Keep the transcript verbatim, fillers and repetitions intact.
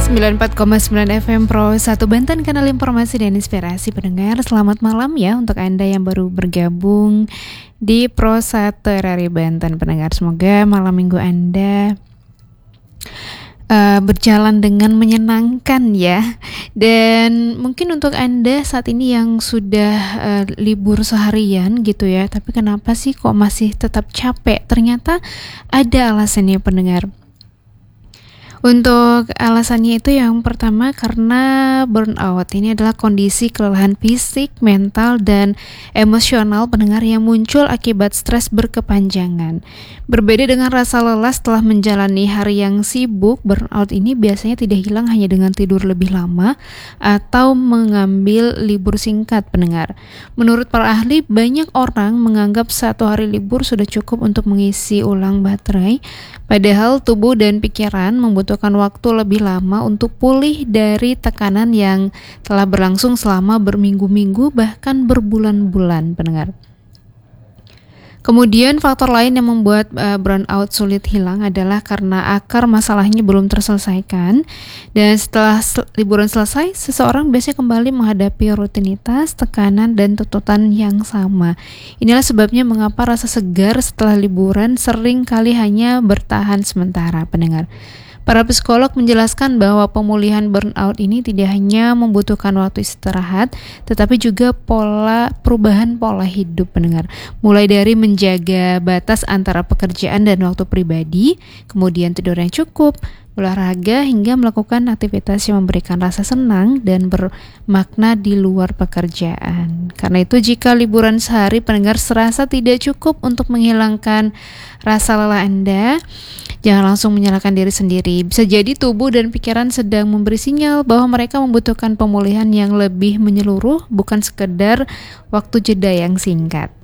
sembilan puluh empat koma sembilan F M Pro satu Banten, kanal informasi dan inspirasi pendengar. Selamat malam ya untuk Anda yang baru bergabung di Pro satu R R I Banten pendengar. Semoga malam minggu Anda uh, berjalan dengan menyenangkan ya. Dan mungkin untuk Anda saat ini yang sudah uh, libur seharian gitu ya, tapi kenapa sih kok masih tetap capek? Ternyata ada alasannya pendengar. Untuk alasannya itu yang pertama karena burnout. Ini adalah kondisi kelelahan fisik, mental, dan emosional pendengar yang muncul akibat stres berkepanjangan. Berbeda dengan rasa lelah setelah menjalani hari yang sibuk, burnout ini biasanya tidak hilang hanya dengan tidur lebih lama atau mengambil libur singkat pendengar. Menurut para ahli, banyak orang menganggap satu hari libur sudah cukup untuk mengisi ulang baterai, padahal tubuh dan pikiran membutuhkan membutuhkan waktu lebih lama untuk pulih dari tekanan yang telah berlangsung selama berminggu-minggu bahkan berbulan-bulan pendengar. Kemudian faktor lain yang membuat uh, burnout sulit hilang adalah karena akar masalahnya belum terselesaikan, dan setelah sel- liburan selesai, seseorang biasanya kembali menghadapi rutinitas, tekanan, dan tuntutan yang sama. Inilah sebabnya mengapa rasa segar setelah liburan sering kali hanya bertahan sementara pendengar. Para psikolog menjelaskan bahwa pemulihan burnout ini tidak hanya membutuhkan waktu istirahat, tetapi juga pola perubahan pola hidup pendengar. Mulai dari menjaga batas antara pekerjaan dan waktu pribadi, kemudian tidur yang cukup, olahraga, hingga melakukan aktivitas yang memberikan rasa senang dan bermakna di luar pekerjaan. Karena itu jika liburan sehari pendengar serasa tidak cukup untuk menghilangkan rasa lelah Anda, jangan langsung menyalahkan diri sendiri. Bisa jadi tubuh dan pikiran sedang memberi sinyal bahwa mereka membutuhkan pemulihan yang lebih menyeluruh, bukan sekedar waktu jeda yang singkat.